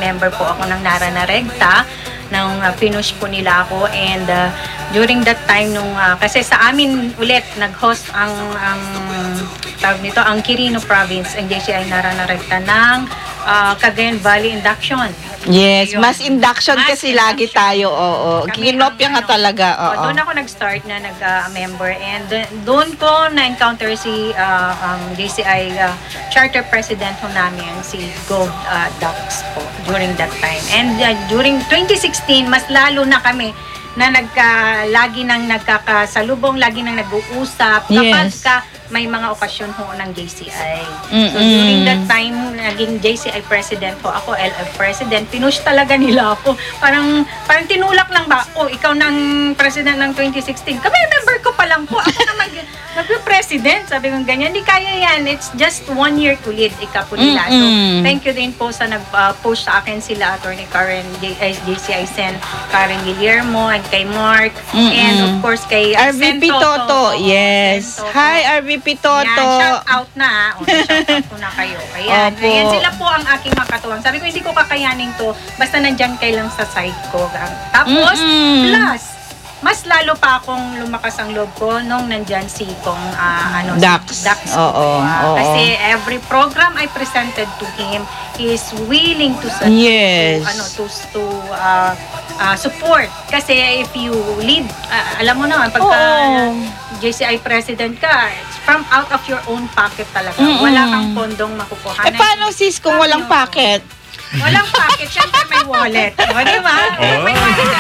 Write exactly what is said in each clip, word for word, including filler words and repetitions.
member po ako ng Nara na Regta nung uh, pinush po nila ako, and uh, during that time nung uh, kasi sa amin ulit nag-host ang ang tawag nito ang Quirino Province ang J C I Nara na Regta ng uh, Cagayan Valley Induction. Yes, Ayun. mas induction Mas kasi lagi induction. tayo. Oo. Kami Kinopya ang, nga ano, talaga. oh, Oo. doon ako nag-start na nag-member, and uh, doon ko na-encounter si uh, um, J C I uh, charter president ho namin, si Gov uh, Dax po during that time. And uh, during twenty sixteen, mas lalo na kami na nagka, lagi nang nagkakasalubong, lagi nang nag-uusap kapag Yes. ka may mga okasyon ho ng J C I. Mm-mm. So during that time, naging J C I president po ako, L F president, pinush talaga nila ako. Parang, parang tinulak lang ba, oh, ikaw nang president ng twenty sixteen. Kami, member ko pa lang po. Ako na mag, mag-president. Sabi ko ganyan, di kaya yan. It's just one year to lead, ika po nila. So, Mm-mm. thank you din po sa nag-post sa akin sila, Attorney Karen, J- uh, J C I Sen, Karen Guillermo, and kay Mark, Mm-mm. and of course kay uh, R V P Sen Toto. Oo, Yes. Sen Toto. Hi, R V P Toto. Yan, shout out na. ah. O, shout out ko na kayo. Ayan, Opo. ayan, sila po ang aking makatuwang. Sabi ko, hindi ko kakayanin to. Basta nandyan kayo lang sa side ko. Tapos, Mm-mm. plus, mas lalo pa akong lumakas ang loob ko nung nandyan si Kong ah, ano, Dax. si Dax. Oo, Ah, oo. Kasi every program I presented to him, he is willing to sa- Yes. to, ano, to, to uh, uh, support. Kasi if you lead, ah, alam mo naman, pagka Oo. J C I president ka, it's from out of your own pocket talaga. Mm-mm. Wala kang pondong makukuha. Eh, paano sis kung walang packet? Walang pocket, syempre may wallet. O, di ba? Oh. May wallet.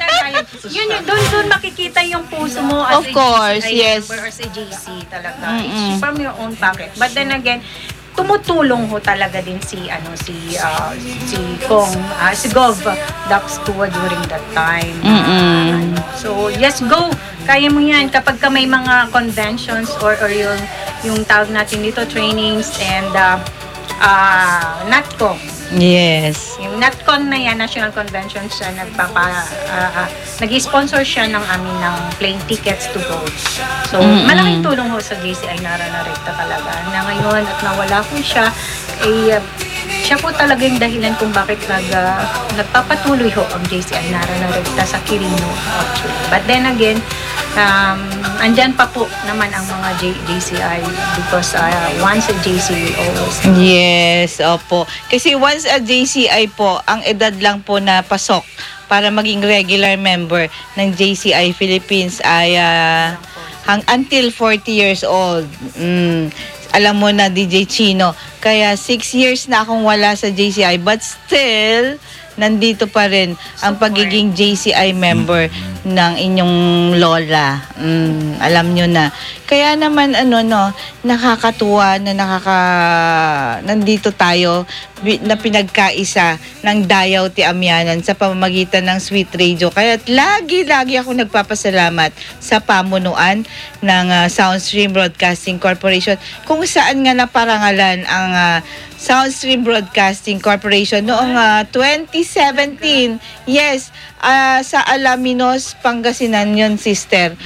Yun yun, doon doon makikita yung puso mo as Of course, a J C I yes. member or as a J C talaga. Mm-mm. It's from your own pocket. But then again, tumutulong ho talaga din si ano si uh, si Kong uh, si Gov Dax Tua during that time. Mm-mm. So, yes, go. Kaya mo yan kapag ka may mga conventions or, or yung, yung tawag natin dito, trainings and uh, uh, NatCom. Yes. Yung NatCon na yan, National Convention, siya nagpapa, uh, uh, nag-sponsor siya ng amin ng plane tickets to go. So, Mm-mm. malaking tulong ho sa J C I Nara na Regta talaga. Na ngayon at nawala po siya, eh, uh, siya po talaga yung dahilan kung bakit nag, uh, nagpapatuloy ho ang J C I Nara na Regta sa Quirino actually. But then again, um, andyan pa po naman ang mga J- JCI because uh, once a J C will always Yes, opo. Kasi once a J C I po, ang edad lang po na pasok para maging regular member ng J C I Philippines ay ah, hang until forty years old. Mm, alam mo na, D J Chino. Kaya six years na akong wala sa J C I, but still nandito pa rin ang pagiging J C I member ng inyong lola. Mm, alam nyo na. Kaya naman ano no, nakakatuwa na nakaka nandito tayo bi- na pinagkaisa ng Dayaw ti Amyanan sa pamamagitan ng Sweet Radio. Kaya lagi-lagi ako nagpapasalamat sa pamunuan ng ah, Soundstream Broadcasting Corporation kung saan nga naparangalan ang ah, Soundstream Broadcasting Corporation noong ah, twenty seventeen. Yes, ah, sa Alaminos, Pangasinan yun, sister.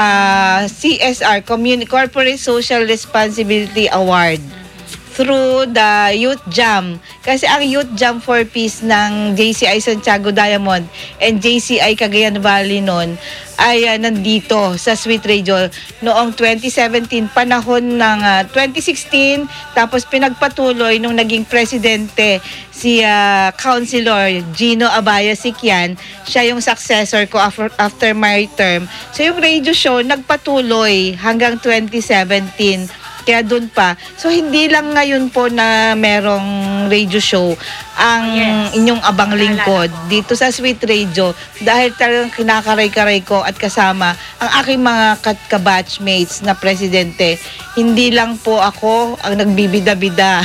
Ah, C S R, Communi- Corporate Social Responsibility Award through the Youth Jam. Kasi ang Youth Jam for Peace ng J C I Santiago Diamond and J C I Cagayan Valley noon ay ah, nandito sa Sweet Radio noong twenty seventeen, panahon ng ah, twenty sixteen, tapos pinagpatuloy nung naging presidente si ah, Councilor Gino Abaya Sikyan. Siya yung successor ko after, after my term. So yung radio show nagpatuloy hanggang twenty seventeen. Kaya doon pa. So, hindi lang ngayon po na merong radio show ang Yes. inyong abang Naalala lingkod ko. dito sa Sweet Radio dahil talagang kinakaray-karay ko at kasama ang aking mga kat- kabatchmates na presidente. Hindi lang po ako ang nagbibida-bida.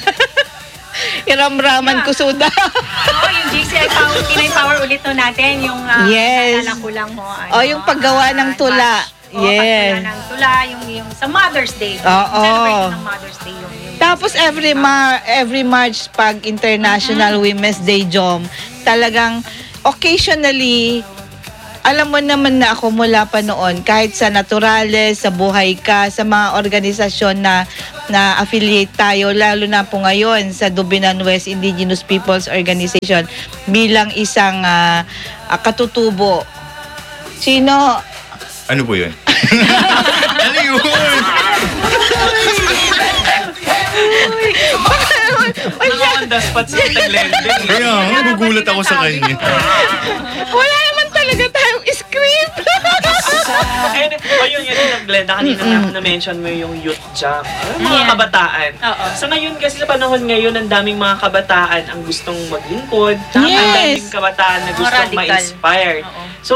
Iramraman ko suda. Oo, yung J C I Power, Pinay Power ulit to natin, yung uh, Yes. naalala ko lang mo. Ano, O, yung paggawa ng ah, tula. batch. Oo, Yes. paggawa ng tula, yung, yung sa Mother's Day. Oo. Celebration ng Mother's Day. Yung, yung Tapos every Mar every March pag International Women's Day Jom, talagang occasionally alam mo naman na ako mula pa noon, kahit sa Naturales, sa Buhay Ka, sa mga organisasyon na na affiliate tayo, lalo na po ngayon sa Dubinan West Indigenous Peoples Organization bilang isang uh, uh, katutubo. Sino? Ano po yun? Ano yun? Naka-on-the spot sa taglending. Kaya, nagugulat ako sa kanya. Wala naman talaga tayong script. And, o yun nga din ang Glenda, kanina na, na-mention mo yung youth jam. Yung mga Yeah. kabataan. Oo. Sa ngayon kasi sa panahon ngayon, ang daming mga kabataan ang gustong maglingkod. Yes. Ang daming kabataan na Mga gustong radical. ma-inspire. Oo. So,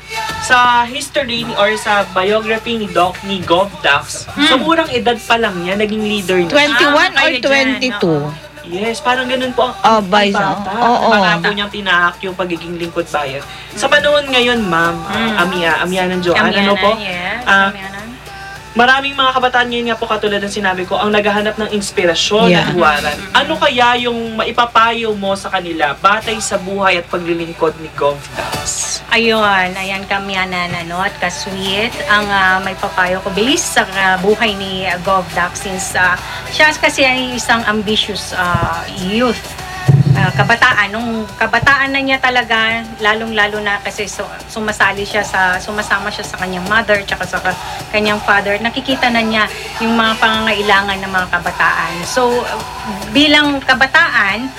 sa history ni- or sa biography ni Doc ni Gov Dax, sa murang edad pa lang niya, naging leader na. twenty-one Ah, or kayo dyan, twenty-two? Yes, parang ganun po ang Oh, by ang so. bata. Oo. Baka po niyang tinahak yung pagiging lingkod bayan. Sa panahon ngayon, ma'am, Mm. Amia, Amia ng Joanne, Kamianan, ano po? yes. Ah, Kamianan. Maraming mga kabataan ngayon nga po katulad ng sinabi ko, ang naghahanap ng inspirasyon Yeah. at huwaran. Ano kaya yung maipapayo mo sa kanila batay sa buhay at paglilingkod ni Gov Dax? Ayun, ayan kamianan ano, at kasweet ang ah, may papayo ko based sa ah, buhay ni uh, Gov Dax since ah, siya kasi ay isang ambitious ah, youth. Ah, kabataan, nung kabataan na niya talaga, lalong-lalo na kasi su- sumasali siya sa, sumasama siya sa kanyang mother tsaka sa ka- kanyang father, nakikita na niya yung mga pangangailangan ng mga kabataan. So, bilang kabataan,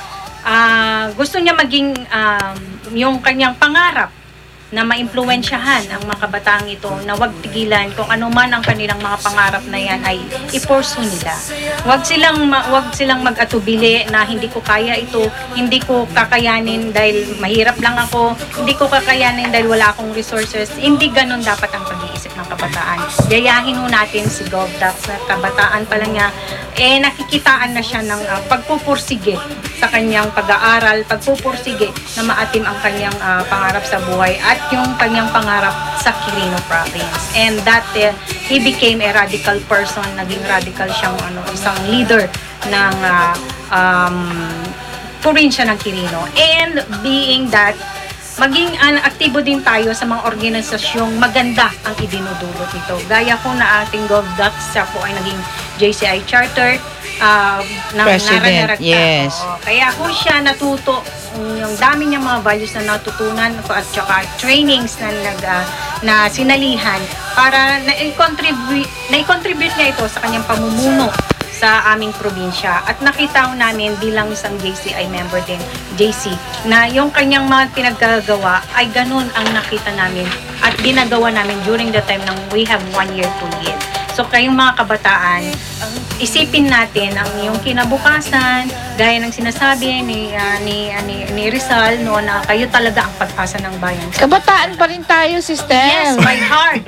ah, gusto niya maging um, yung kanyang pangarap na maimpluwensyahan ang mga kabataang ito na wag tigilan kung ano man ang kanilang mga pangarap na yan ay i-pursue nila. Wag silang ma- wag silang mag-atubili na hindi ko kaya ito, hindi ko kakayanin dahil mahirap lang ako, hindi ko kakayanin dahil wala akong resources. Hindi ganun dapat ang pag-iisip ng kabataan. Yayahin mo natin si Gov Dax na kabataan pa lang niya, eh nakikitaan na siya ng uh, pagpupursige sa kanyang pag-aaral, pagpupursige na maatim ang kanyang uh, pangarap sa buhay at yung kanyang pangarap sa Quirino Province. And that uh, he became a radical person, naging radical siyang ano, isang leader ng uh, um, probinsya ng Quirino. And being that maging uh, aktibo din tayo sa mga organisasyong maganda ang idinudulot nito. Gaya ko na ating Gov Dax, siya po ay naging J C I Charter uh, ng President, Nara-Naragta. yes. Oo. Kaya ko siya natuto, um, yung dami niyang mga values na natutunan ko at saka trainings na nag uh, na sinalihan para na-contribute na-contribute niya ito sa kanyang pamumuno sa aming probinsya. At nakita ko namin bilang isang J C I member din, J C, na yung kanyang mga pinaggagawa ay ganun ang nakita namin at ginagawa namin during the time ng we have one year to live. So kayong mga kabataan, ang isipin natin ang yung kinabukasan, gaya ng sinasabi ni ah, ni, ah, ni ni Rizal no, na kayo talaga ang pag-asa ng bayan. Kabataan pa rin tayo, sister. Yes, by heart.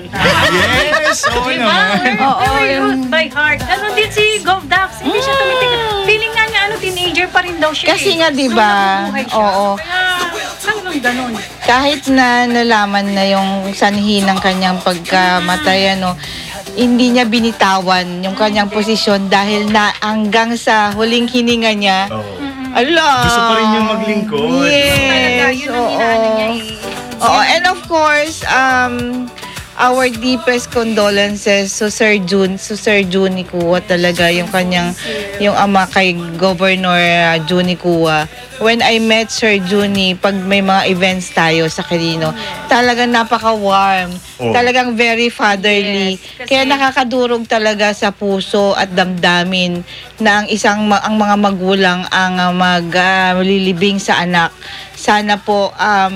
Yes! Oo Diba? naman. Oo, Very yung- good, by heart. Ganon din si Gov Dax. Hindi siya tumitigil. Feeling nga niya, ano, teenager pa rin daw siya. Kasi eh. nga, di ba? So, nabubuhay siya. Oo. Kaya, talagang ganon. Kahit na nalaman na yung sanhi ng kanyang pagkamatay, ano, hindi niya binitawan yung kanyang posisyon dahil na hanggang sa huling hininga niya, Oo. ala! Gusto pa rin niyang maglingkod. Talaga, Yes, yun ang oo. inaano niya eh. Oo, and of course, um, our deepest condolences to Sir Jun, to Sir Juni Kua talaga, yung kanyang, yung ama kay Governor uh, Juni Kua. When I met Sir Juni, pag may mga events tayo sa Quirino, talagang napaka-warm. Oh. Talagang very fatherly. Yes, kasi- Kaya nakakadurog talaga sa puso at damdamin na ang isang ma- ang mga magulang ang uh, maglilibing sa anak. Sana po um,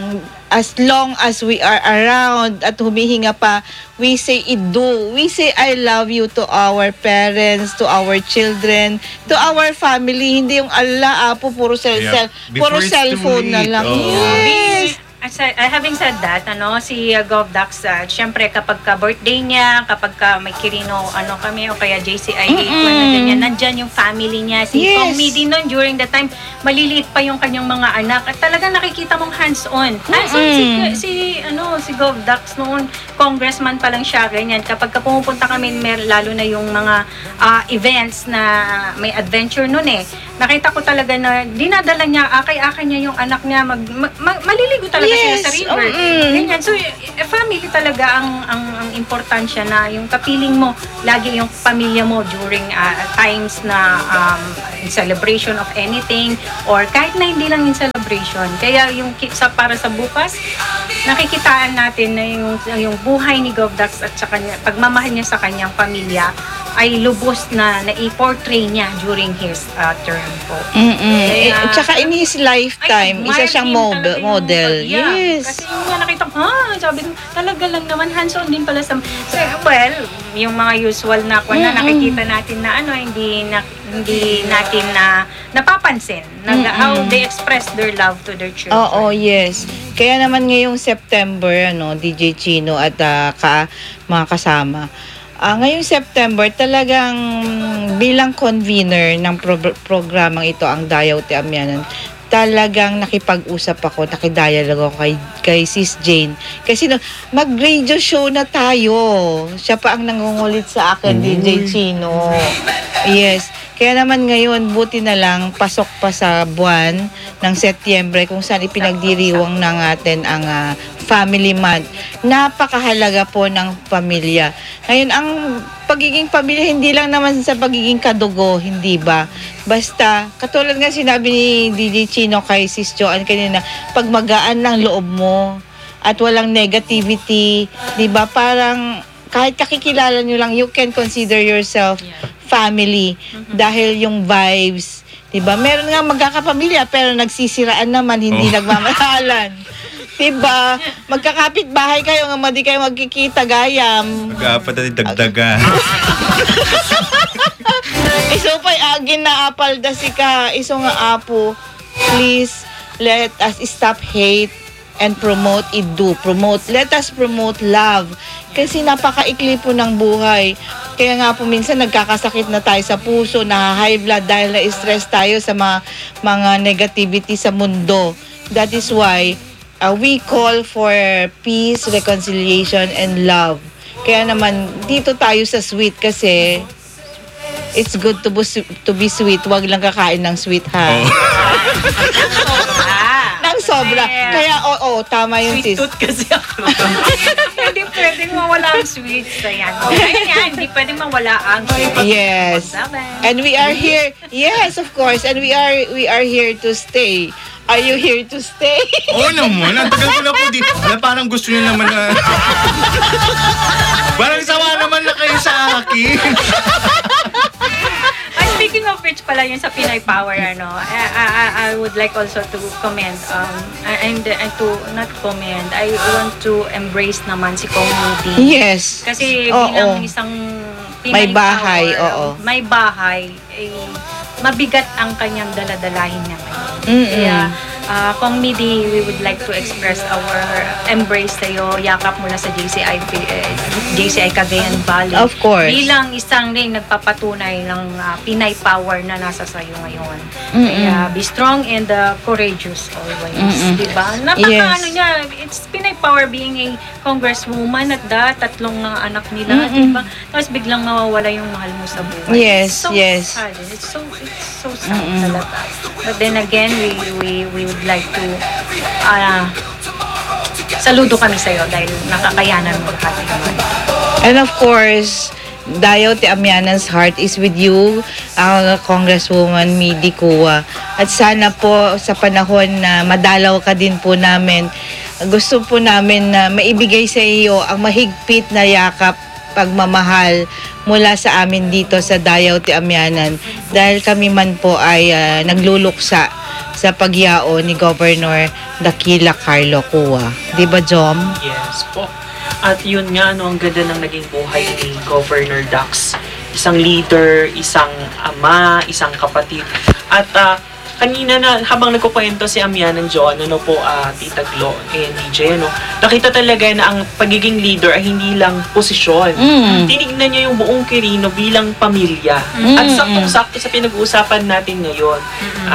as long as we are around at humihinga pa, we say it do. We say I love you to our parents, to our children, to our family. Hindi yung ala, apo, puro cell, Yeah. cell, puro Before it's cellphone too na late. lang. Oo. Yes. Aside, uh, having said that, ano, si uh, Gov Dax, uh, syempre kapag ka birthday niya, kapag ka may Quirino, ano kami, o kaya J C I Day, Mm-mm. ano ganyan, nandyan yung family niya. Si Yes. Kong Midi nun, during the time, maliliit pa yung kanyang mga anak. At talaga nakikita mong hands-on. Hands-on si, Mm-mm. si, ano, si Gov Dax noon. congressman pa lang siya, ganyan. Kapag ka pumupunta kami, mer, lalo na yung mga ah, events na may adventure nun eh, nakita ko talaga na dinadala niya, akay-akay niya yung anak niya, mag, mag- mag- maliligo talaga sila Yes, sa river. mm. Ganyan. So, eh, family talaga ang, ang, ang importansya na yung kapiling mo, lagi yung pamilya mo during ah, times na um, in celebration of anything or kahit na hindi lang in celebration. Kaya yung ki- sa, para sa bukas, nakikitaan natin na yung, yung buhay ni Govdax at sa kanya, pagmamahal niya sa kanyang pamilya ay lubos na na-portray niya during his uh, term po. Mm-mm. Eh, Kaya- tsaka in his lifetime, Ay, isa siyang admire model. din talaga yung model. pag- yeah. Yes. Kasi yung nga nakita ko, ah, sabi ko, talaga lang naman, hands-on din pala sa... So, well, yung mga usual na kung na Mm-mm. nakikita natin na ano, hindi na, hindi natin na napapansin na Mm-mm. how they express their love to their children. Oo, yes. Kaya naman ngayong September, ano, D J Chino at ah, ka, mga kasama, ah, ngayong September, talagang bilang convener ng pro- programang ito, ang Dayaw Ti Amyanan, talagang nakipag-usap ako, nakidialogue ako kay, kay Sis Jane. Kasi no, mag-radio show na tayo. Siya pa ang nangungulit sa akin, D J Uy. Chino. Yes. Kaya naman ngayon, buti na lang, pasok pa sa buwan ng Setyembre kung saan ipinagdiriwang na natin ang ah, Family Month. Napakahalaga po ng pamilya. Ngayon, ang pagiging pamilya, hindi lang naman sa pagiging kadugo, hindi ba? Basta, katulad nga sinabi ni D J Chino kay Sis Joanne kanina, pag magaan ng loob mo at walang negativity, di ba? Parang kahit kakikilala nyo lang, you can consider yourself family dahil yung vibes, 'di ba? Meron nga magkakapamilya pero nagsisiraan naman, hindi Oh. nagmamahalan. 'Di ba? Magkakapit bahay kayo nga madi kayo magkikita gayam. Mag-aapat at dagdaga. Iso pa'y agin na apal da si ka. Iso nga apo, please let us stop hate and promote idu. Promote. Let us promote love. Kasi napakaikli po ng buhay. Kaya nga po minsan nagkakasakit na tayo sa puso, na-high blood dahil na-stress tayo sa mga, mga negativity sa mundo. That is why uh, we call for peace, reconciliation, and love. Kaya naman dito tayo sa sweet kasi it's good to be, to be sweet. Huwag lang kakain ng sweet, ha? Oh. Nang sobra. Kaya, oo, tama yung Sweet sis. tooth kasi ako. Hindi pwedeng mawala ang sweets. Ayan. Kaya yan, hindi pwedeng mawala ang Yes. And we are here. Yes, of course. And we are we are here to stay. Are you here to stay? Oo naman, ang tagal ko na po di. Wala, parang gusto niyo naman na... Parang sawa naman na kayo sa akin. Ay, speaking of which pala yun sa Pinay Power, ano, I, I, I would like also to comment, um, and, and to, not comment, I want to embrace naman si Comedy. Yes. Kasi Oo. bilang isang May Pinay bahay, Power, oo. may bahay, eh, mabigat ang kanyang daladalahin niya ngayon. Mm-mm. Kaya, uh, Kong Midi, we would like to express our embrace sa'yo, yakap mula sa J C I, eh, J C I Cagayan Valley. Of course. Bilang isang rin nagpapatunay ng uh, Pinay power na nasa sa'yo ngayon. Mm-mm. Kaya, be strong and uh, courageous always. Mm-mm. Diba? Napaka Yes. ano niya, it's Pinay power being a congresswoman at da, tatlong mga anak nila, Mm-mm. diba? Tapos biglang mawawala yung mahal mo sa buhay. Yes, It's so yes. sad. It's so, it's so sad Mm-mm. talaga. But then again, we we we would like to uh, saludo kami sa iyo dahil nakakayanan mo lahat ng mga ito. And of course, Dayaw Ti Amyanan's heart is with you, ang Congresswoman Midi Kua. At sana po sa panahon na madalaw ka din po namin, gusto po namin na maibigay sa iyo ang mahigpit na yakap, pagmamahal mula sa amin dito sa Dayaw Ti Amyanan dahil kami man po ay ah, nagluluksa sa pagyao ni Governor Dakila Carlo Kua. Di ba, Jom? Yes po. At yun nga, no, ang ganda ng naging buhay ni Governor Dax. Isang leader, isang ama, isang kapatid. At ah, kanina na, habang nagkukwento si Amyanan John, ano po, ah, Tita Glo and D J, ano, nakita talaga na ang pagiging leader ay hindi lang posisyon. Mm. Tinignan niya yung buong Quirino bilang pamilya. Mm. At saktong-sakto sa pinag-uusapan natin ngayon, ah,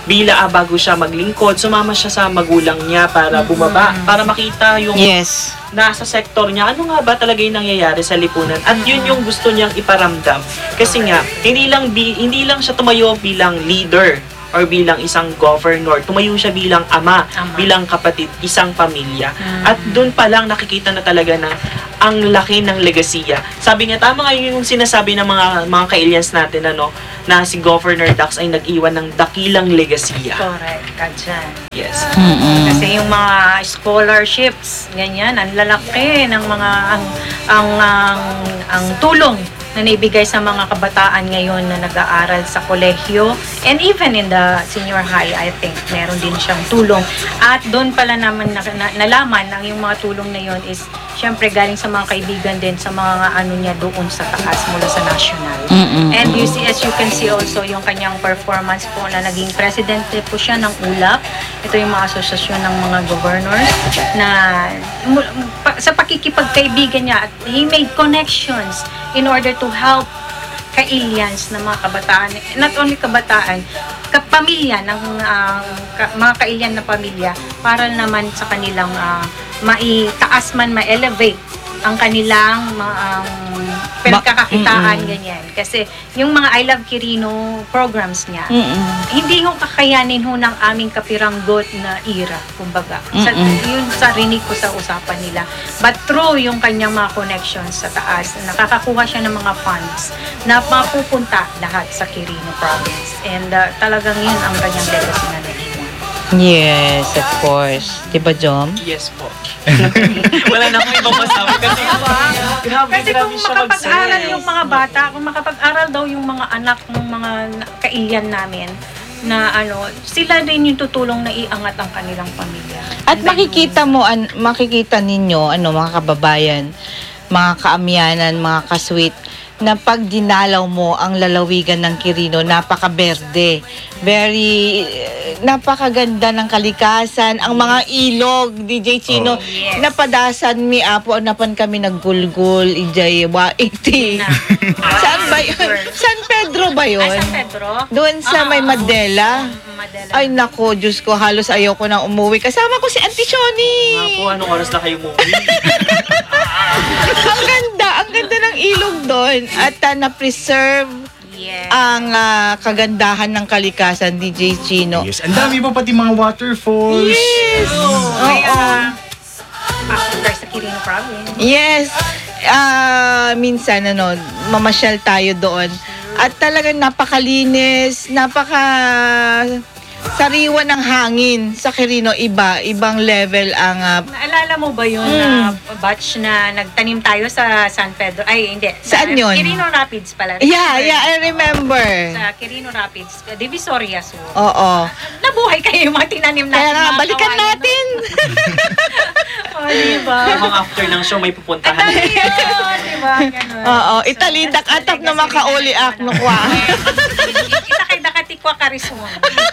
bila ah, bago siya maglingkod, sumama siya sa magulang niya para bumaba, para makita yung Yes. nasa sektor niya, ano nga ba talaga yung nangyayari sa lipunan? At yun yung gusto niyang iparamdam. Kasi nga, hindi lang, bi, hindi lang siya tumayo bilang leader or bilang isang governor. Tumayo siya bilang ama, Ama. bilang kapatid, isang pamilya. At doon pa lang nakikita na talaga na ang laki ng legasiya. Sabi nga, tama nga yung sinasabi ng mga mga ka-aliens natin, ano, na si Governor Dax ay nag-iwan ng dakilang legasiya. Correct ka dyan. Yes. Mm-mm. Kasi yung mga scholarships, ganyan, ang lalaki ng mga, ang, ang, ang, ang tulong na naibigay sa mga kabataan ngayon na nag-aaral sa kolehiyo and even in the senior high, I think meron din siyang tulong. At doon pala naman na, na, nalaman ng yung mga tulong na yon is syempre galing sa mga kaibigan din sa mga ano niya doon sa taas mula sa national. Mm-mm. And you see, as you can see also yung kanyang performance po na naging presidente po siya ng U L A P. Ito yung mga asosasyon ng mga governors na mu- pa- sa pakikipagkaibigan niya at he made connections in order to help ka-aliens na mga kabataan, not only kabataan, kapamilya ng ah, ka- mga ka-alien na pamilya para naman sa kanilang uh, maitaas man, ma-elevate ang kanilang mga um, pinagkakakitaan, ganyan. Kasi yung mga I Love Quirino programs niya, Mm-mm. hindi ho kakayanin ho ng aming kapiranggot na era, kumbaga. Sa, Mm-mm. yun sa rinig ko sa usapan nila. But through yung kanyang mga connections sa taas, nakakakuha siya ng mga funds na mapupunta lahat sa Quirino province. And uh, talagang yun ang kanyang legacy na naiwan. Yes, of course. Diba, Jom? Yes po. Wala na akong ibang masabi kasi grabe, Kasi grabe kung siya makapag-aral mag-sense. yung mga bata, kung makapag-aral daw yung mga anak ng mga na- kailyan namin, na ano, sila din yung tutulong na iangat ang kanilang pamilya. At And then, makikita mo, an, makikita ninyo, ano, mga kababayan, mga kaamyanan, mga kasweet, na pag dinalaw mo ang lalawigan ng Quirino, napaka-berde. Very, eh, napakaganda ng kalikasan. Ang mga ilog, D J Chino, Oh. Yes. napadasan mi apo, napan kami naggulgul, ijay, wa, iti. Na. Saan ba yun? San Pedro ba Ay, yun? San Pedro? Doon sa Ah, may ah, Mandela. Mm, Madela. Ay nako, Diyos ko, halos ayoko nang umuwi. Kasama ko si Auntie Shoni. Nga po, anong oras na kayo umuwi? Ang ganda, ang ganda ng ilog doon. At uh, na-preserve Yes. ang ah, kagandahan ng kalikasan, D J Chino. Yes, ang dami pa pati mga waterfalls. Yes! Kaya, after sa Quirino province. Yes. Ah, minsan ano, mamasyal tayo doon. At talagang napakalinis, napaka sariwa ng hangin sa Quirino, iba, ibang level ang ah, Naalala mo ba yun Mm. na batch na nagtanim tayo sa San Pedro? Ay, hindi. Saan Sa yun? Quirino Rapids pala. yeah, yeah, I remember. Sa Quirino Rapids, Divisoria Sur. Oo. Nabuhay kayo yung mga tinanim natin. Kaya nga, mga balikan kawayan. natin. O, diba? Habang after ng show, may Ang pupuntahan. dami yun, diba? Ganun. Oo, So, italidak that's the atap na legacy makauli rin ak natin, no ano. kwa. Kita kay Dakatikwa Karismo.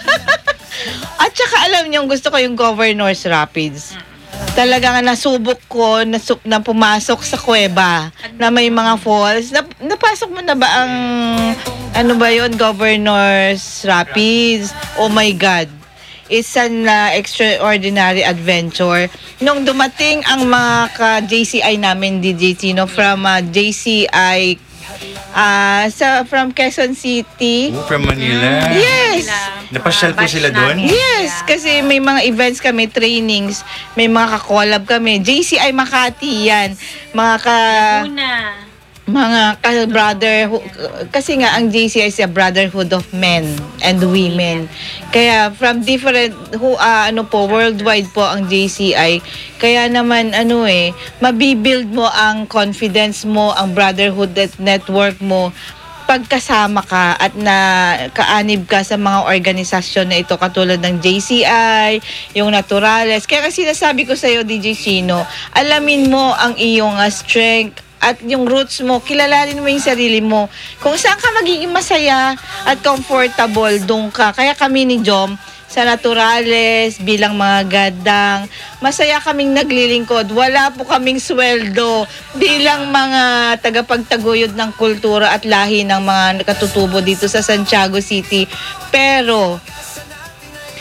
At saka alam niyo, gusto ko yung Governor's Rapids. Talaga nga nasubok ko na, na pumasok sa kuweba na may mga falls. Na, napasok mo na ba ang ano ba yon, Governor's Rapids? Oh my God. It's an uh, extraordinary adventure. Nung dumating ang mga ka-J C I namin, D J Tino, from uh, J C I ah sa from Quezon City. Oh, from Manila. Yes! Napasyal po Batch sila doon? namin. Yes, Yeah. kasi may mga events kami, trainings, may mga ka-collab kami. J C I Makati yan. Mga ka Una. mga ka-brother kasi nga ang J C I is a brotherhood of men and women. Kaya from different who ah, ano po worldwide po ang J C I. Kaya naman ano eh mabibuild mo ang confidence mo, ang brotherhood at network mo pagkasama ka at na kaanib ka sa mga organisasyon na ito katulad ng J C I, yung Naturales. Kaya kasi sinasabi ko sa iyo D J Chino, alamin mo ang iyong uh, strength at yung roots mo, kilalanin mo yung sarili mo. Kung saan ka magiging masaya at comfortable, doon ka. Kaya kami ni Jom, sa Naturales, bilang mga gadang, masaya kaming naglilingkod. Wala po kaming sweldo bilang mga tagapagtaguyod ng kultura at lahi ng mga katutubo dito sa Santiago City. Pero,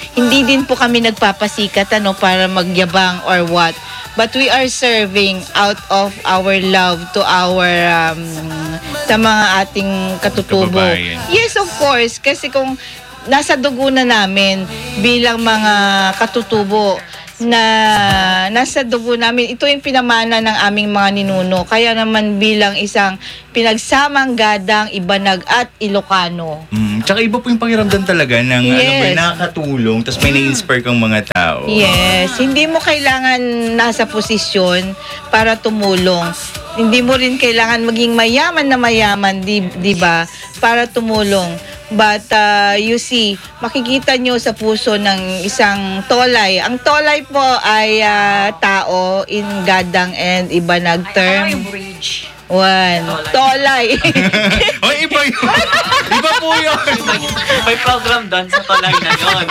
hindi din po kami nagpapasikat ano para magyabang or what. But we are serving out of our love to our um, sa mga ating katutubo. Kababayan. Yes, of course. Kasi kung nasa dugo na namin bilang mga katutubo na nasa dugo namin, ito yung pinamana ng aming mga ninuno. Kaya naman bilang isang pinagsamang gadang Ibanag at Ilocano. Mm, tsaka iba po yung pakiramdam talaga ng alam mo, Yes. nakakatulong tapos may na-inspire kang mga tao. Yes, hindi mo kailangan nasa posisyon para tumulong. Hindi mo rin kailangan maging mayaman na mayaman, di, di ba? Para tumulong. But uh, you see, makikita nyo sa puso ng isang tolay. Ang tolay po ay uh, tao in Gadang and Ibanag Ay, ano term. yung bridge? One. Tolay. Oy, iba yun. Iba po yun. May program doon sa tulay na yun.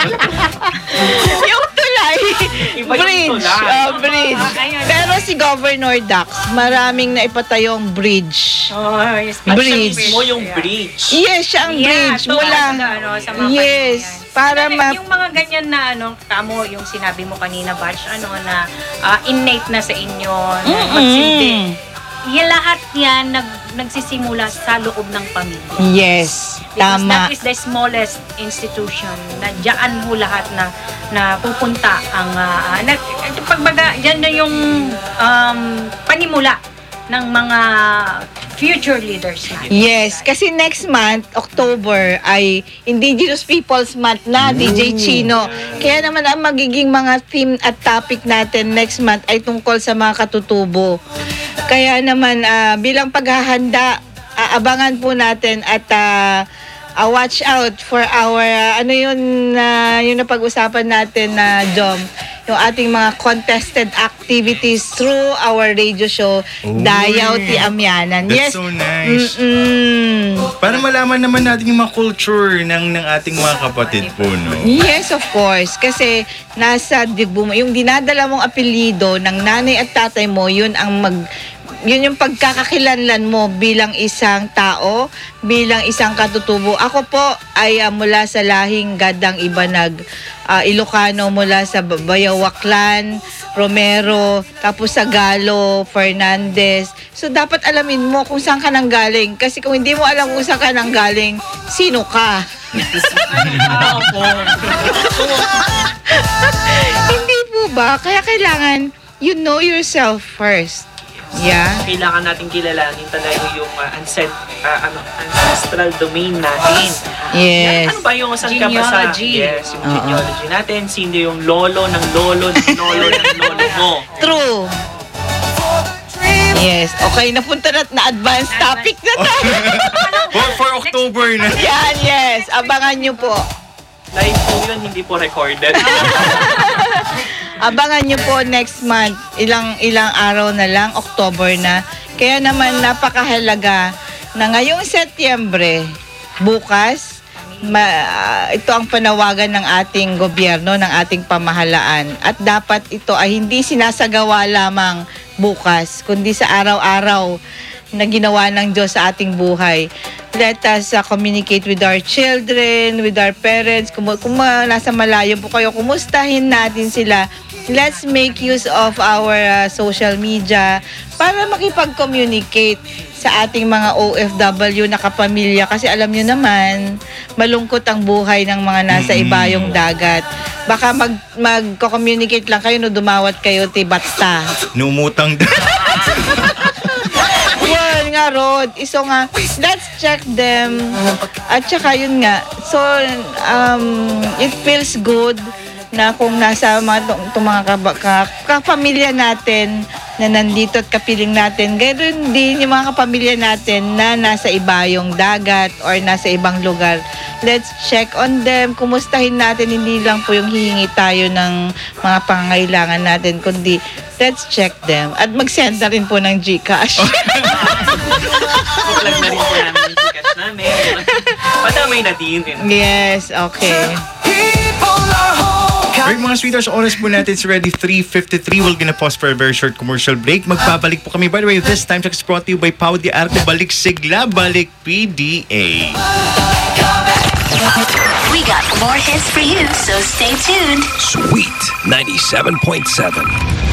Yung tulay. Iba yung Bridge. tulay. Oh, bridge. Ah, ayun. Pero si Governor Dax, maraming naipatayong bridge. Oh, yes. At Bridge. siya mismo yung bridge. Yes, siya ang bridge. Yeah, Mula. tulad na, ano, sa mga Yes. pamilya. Para Yung- ma... Yung mga ganyan na, ano, kamo, yung sinabi mo kanina, Batch, ano, na ah, innate na sa inyo, na Mm-mm. magsilbi. Yan lahat yan nag, nagsisimula sa loob ng pamilya. Yes. Because Tama. that is the smallest institution na diyan ho lahat na na pupunta ang uh, na, ito pagbaga diyan na yung um, panimula ng mga future leaders natin. Yes, kasi next month, October, ay Indigenous Peoples Month na, D J Chino. Kaya naman ang magiging mga theme at topic natin next month ay tungkol sa mga katutubo. Kaya naman, ah, bilang paghahanda, aabangan po natin at ah, ah, watch out for our, ah, ano yun, na yung napag-usapan natin na, Jom, yung ating mga contested activities through our radio show, Uy. Dayaw Ti Amyanan. That's Yes. so nice. Mm-mm. Para malaman naman natin yung mga culture ng, ng ating mga kapatid po, no? Yes, of course. Kasi nasa dibu mo, yung dinadala mong apelyido ng nanay at tatay mo, yun ang mag yun yung pagkakakilanlan mo bilang isang tao, bilang isang katutubo. Ako po ay uh, mula sa lahing Gadang Ibanag, uh, Ilocano, mula sa Bayawaklan, Romero, tapos sa Galo, Fernandez. So dapat alamin mo kung saan ka nanggaling. Kasi kung hindi mo alam kung saan ka nanggaling, sino ka? Ah, opo. Hindi po ba? Kaya kailangan you know yourself first. Yeah. Kailangan natin kilalanin talaga yung uh, ancest- uh, ano, ancestral domain natin. Yes. Ano ba yung saan ka ba sa... Genealogy. Yes, yung Oo. genealogy natin. Sino yung lolo ng lolo ng lolo ng lolo mo. True. Yes. Okay, napunta na na advanced topic na tayo. For, for October na. Yan, yes. Abangan nyo po. Live po yun, hindi po recorded. Abangan nyo po next month. Ilang ilang araw na lang, October na. Kaya naman napakahalaga na ngayong Setyembre, bukas, ma, ah, ito ang panawagan ng ating gobyerno, ng ating pamahalaan. At dapat ito ay hindi sinasagawa lamang bukas, kundi sa araw-araw na ginawa ng Diyos sa ating buhay. Let us uh, communicate with our children, with our parents. Kung, kung uh, nasa malayo po kayo, kumustahin natin sila. Let's make use of our uh, social media para makipag-communicate sa ating mga O F W na kapamilya. Kasi alam nyo naman, malungkot ang buhay ng mga nasa Mm. ibayong dagat. Baka mag, mag-communicate lang kayo no dumawat kayo ti batta. Numutang Yun nga, Rod. So nga, let's check them. At saka yun nga. So, um, it feels good na kung nasa mga, itong, itong mga kaba- ka, kapamilya natin na nandito at kapiling natin, ganoon din yung mga kapamilya natin na nasa ibayong dagat or nasa ibang lugar. Let's check on them. Kumustahin natin, hindi lang po yung hihingi tayo ng mga pangangailangan natin, kundi let's check them. At mag-send na rin po ng GCash. Plug na rin po namin yung Gcash namin. Padamay na din. Yes, okay. Alright mga sweethearts, oras po natin is ready three fifty-three. We're gonna pause for a very short commercial break. Magbabalik po kami. By the way, this time it's brought to you by Pau de Arte. Balik Sigla, Balik P D A. We We got more hits for you, so stay tuned. Sweet ninety-seven point seven.